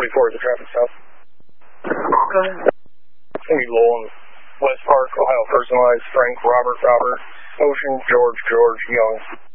44 is the traffic stop. Go ahead. It's going to be Lowell in West Park, Ohio. Personalized, Frank, Robert, Ocean, George, Young.